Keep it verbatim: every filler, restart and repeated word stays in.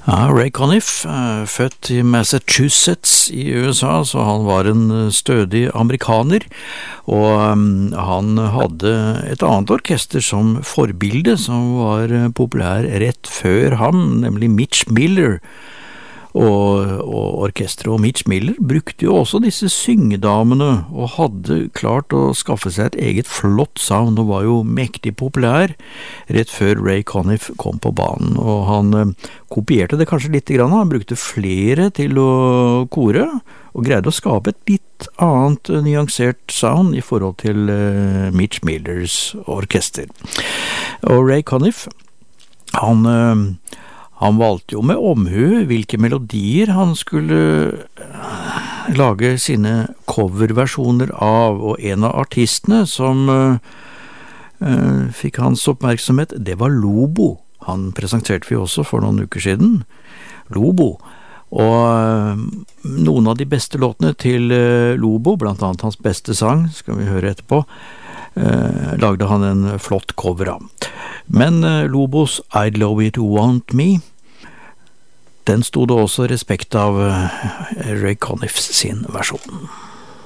Ja, Ray Conniff, født i Massachusetts i U S A, så han var en stødig amerikaner, og han hadde et annet orkester som forbilde, som var populær rett før ham, nemlig Mitch Miller. Og, og orkestret og Mitch Miller brukte jo også disse syngedamene og hadde klart å skaffe seg et eget flott sound og var jo mektig populær rett før Ray Conniff kom på banen, og han eh, kopierte det kanskje litt grann, han brukte flere til å kore og greide å skape et litt annet uh, nyansert sound i forhold til uh, Mitch Millers orkester. Og Ray Conniff, han uh, Han valgte jo med omhu hvilke melodier han skulle lage sine coverversjoner av, og en av artistene som uh, uh, fikk hans oppmerksomhet, det var Lobo. Han presenterte vi også for noen uker siden. Lobo. Og uh, noen av de beste låtene til uh, Lobo, blant annet hans beste sang, skal vi høre etterpå, uh, lagde han en flott cover av. Men uh, Lobos I'd Love You To Want Me, den stod det også respekt av uh, Ray Conniff sin versjon.